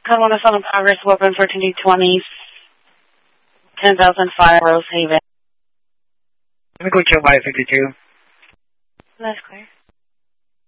Code 1 assault in progress, weapon 1420, 10,005, Rose Haven. Let me go check by 52. That's clear.